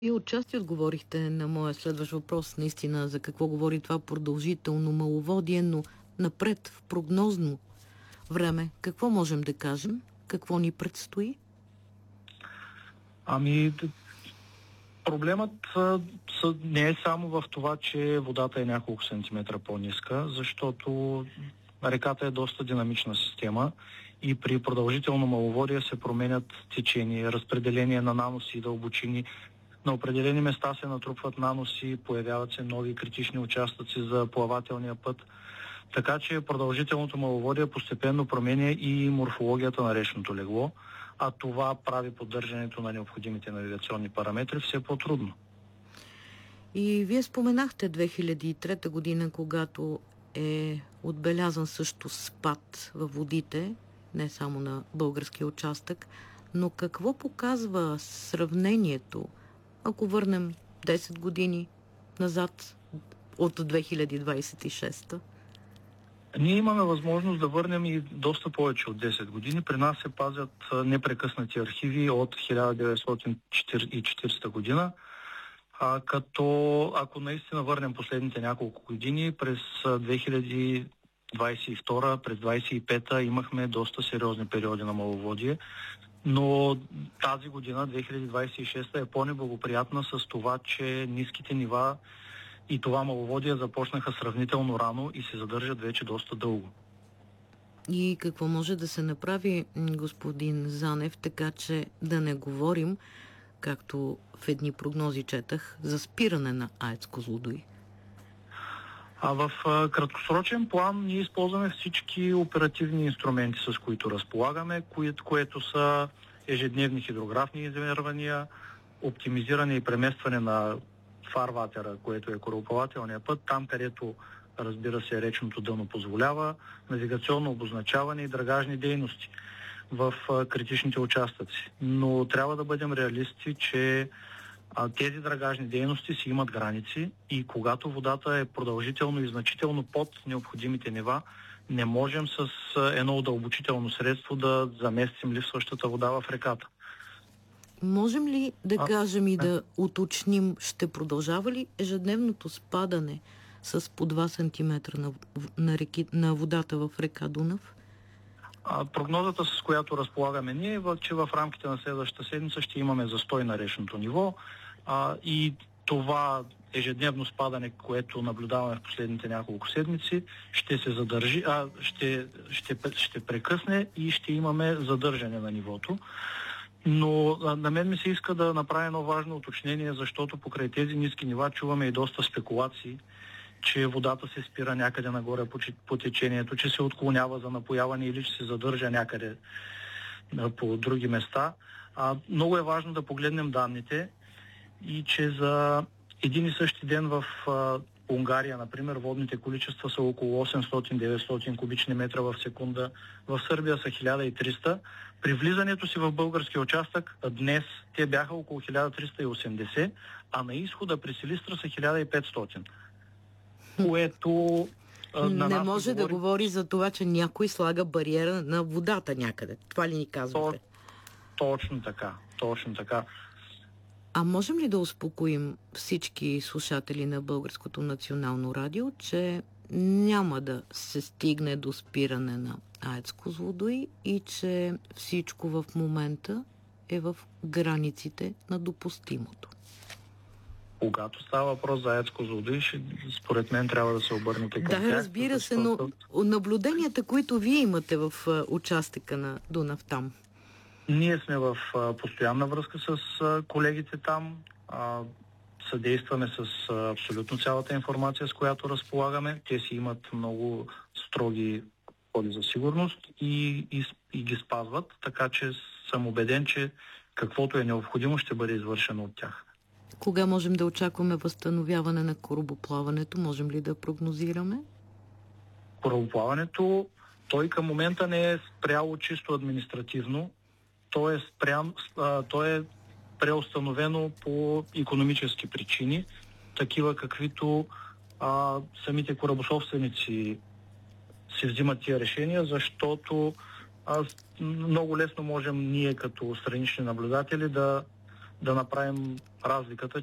И отчасти отговорихте на моя следващ въпрос, наистина, за какво говори това продължително маловодие, но напред, в прогнозно време, какво можем да кажем? Какво ни предстои? Ами, проблемът не е само в това, че водата е няколко сантиметра по-ниска, защото реката е доста динамична система и при продължително маловодие се променят течения, разпределение на наноси и дълбочини. На определени места се натрупват наноси, появяват се нови критични участъци за плавателния път. Така че продължителното маловодие постепенно променя и морфологията на речното легло, а това прави поддържането на необходимите навигационни параметри все по-трудно. И вие споменахте 2003 година, когато е отбелязан също спад във водите, не само на българския участък, но какво показва сравнението, ако върнем 10 години назад от 2026? Ние имаме възможност да върнем и доста повече от 10 години. При нас се пазят непрекъснати архиви от 1940 година, като ако наистина върнем последните няколко години, през 2022, през 2025 имахме доста сериозни периоди на маловодие, но тази година, 2026, е по-неблагоприятна с това, че ниските нива и това маловодие започнаха сравнително рано и се задържат вече доста дълго. И какво може да се направи, господин Занев, така че да не говорим, както в едни прогнози четах, за спиране на АЕЦ Козлодуй? А в краткосрочен план ние използваме всички оперативни инструменти, с които разполагаме, което са ежедневни хидрографни измервания, оптимизиране и преместване на фарватера, което е корабоплавателният път, там където, разбира се, речното дъно позволява, навигационно обозначаване и драгажни дейности в критичните участъци. Но трябва да бъдем реалисти, че тези драгажни дейности си имат граници и когато водата е продължително и значително под необходимите нива, не можем с едно удълбочително средство да заместим липсващата вода в реката. Можем ли да кажем и да уточним, ще продължава ли ежедневното спадане с по 2 см на водата в река Дунав? Прогнозата, с която разполагаме ние, е, че в рамките на следващата седмица ще имаме застой на речното ниво и това ежедневно спадане, което наблюдаваме в последните няколко седмици, ще се задържи, ще прекъсне и ще имаме задържане на нивото. Но на мен ми се иска да направя едно важно уточнение, защото покрай тези ниски нива чуваме и доста спекулации, че водата се спира някъде нагоре по течението, че се отклонява за напояване или че се задържа някъде по други места. Много е важно да погледнем данните и че за един и същи ден в Унгария, например, водните количества са около 800-900 кубични метра в секунда, в Сърбия са 1300. При влизането си в българския участък днес те бяха около 1380, а на изхода при Силистра са 1500. Което не може да говори за това, че някой слага бариера на водата някъде. Това ли ни казвате? Точно така. А можем ли да успокоим всички слушатели на Българското национално радио, че няма да се стигне до спиране на АЕЦ Козлодуй и че всичко в момента е в границите на допустимото? Когато става въпрос за АЕЦ Козлодуй, според мен трябва да се обърнете към тях. Да, разбира се, но наблюденията, които вие имате в участъка на Дунав там? Ние сме в постоянна връзка с колегите там, съдействаме с абсолютно цялата информация, с която разполагаме. Те си имат много строги коди за сигурност и ги спазват, така че съм убеден, че каквото е необходимо ще бъде извършено от тях. Кога можем да очакваме възстановяване на корабоплаването? Можем ли да прогнозираме? Корабоплаването, той към момента не е спряло чисто административно. То е преустановено по икономически причини, такива каквито самите корабособственици се взимат тия решения, защото много лесно можем ние като странични наблюдатели да да направим разликата,